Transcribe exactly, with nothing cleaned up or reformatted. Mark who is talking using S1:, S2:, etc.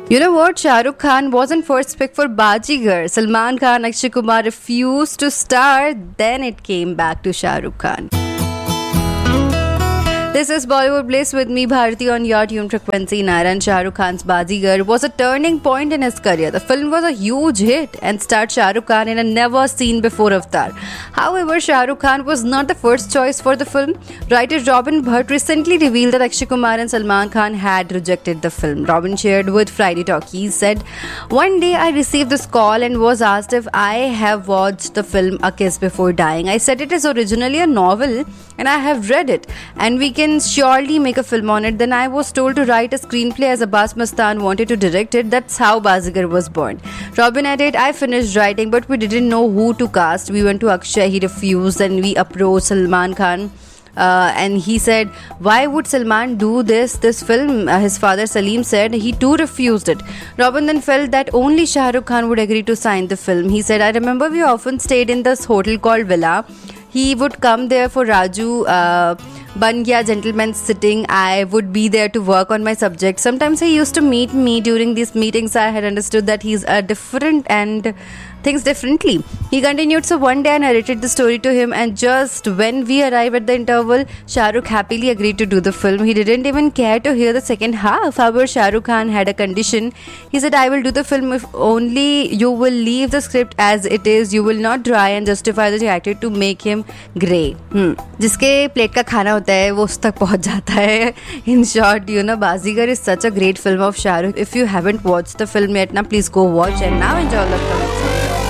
S1: You know what? Shah Rukh Khan wasn't first pick for Bajigar. Salman Khan, Akshay Kumar refused to star. Then it came back to Shah Rukh Khan. This is Bollywood Bliss with me, Bharti, on your tune frequency. Naran Shah Rukh Khan's Bajigar was a turning point in his career. The film was a huge hit and starred Shah Rukh Khan in a never-seen-before avatar. However, Shah Rukh Khan was not the first choice for the film. Writer Robin Bhatt recently revealed that Akshay Kumar and Salman Khan had rejected the film. Robin shared with Friday Talkies, said, "One day I received this call and was asked if I have watched the film A Kiss Before Dying. I said it is originally a novel and I have read it and we can surely make a film on it. Then I was told to write a screenplay as Abbas Mastan wanted to direct it. That's how Bazigar was born." Robin added, "I finished writing but we didn't know who to cast. We went to Akshay, he refused, and we approached Salman Khan. Uh, and he said, why would Salman do this this film? Uh, his father Salim said he too refused it. Robin then felt that only Shah Rukh Khan would agree to sign the film. He said, I remember we often stayed in this hotel called Villa. He would come there for Raju, uh, Ban Gaya Gentleman's Sitting. I would be there to work on my subject. Sometimes he used to meet me. During these meetings, I had understood that he's a different and thinks differently." He continued, "So one day I narrated the story to him and just when we arrived at the interval, Shah Rukh happily agreed to do the film. He didn't even care to hear the second half. However, Shah Rukh Khan had a condition. He said, I will do the film if only you will leave the script as it is. You will not try and justify the character to make him grey." Hmm. जिसके plate का खाना होता है वो उस तक पहुंच जाता है. In short, you know, Bazigar is such a great film of Shah Rukh. If you haven't watched the film yet, now please go watch and now enjoy the film.